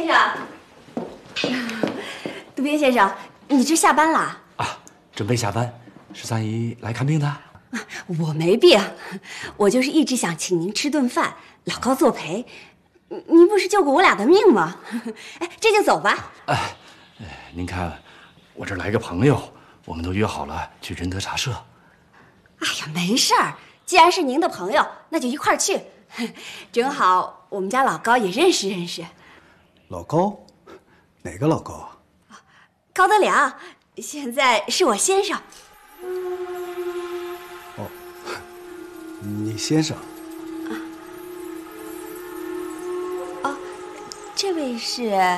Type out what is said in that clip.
生，杜宾先生，你这下班啦？ 啊，准备下班。13姨来看病的？ 我没病，我就是一直想请您吃顿饭，老高作陪。您不是救过我俩的命吗？哎，这就走吧。 您看，我这来个朋友，我们都约好了去仁德茶社。 哎呀，没事儿，既然是您的朋友，那就一块儿去。正好我们家老高也认识认识。 老高？哪个老高啊？ 高德良，现在是我先生。 哦，你先生。 哦，这位是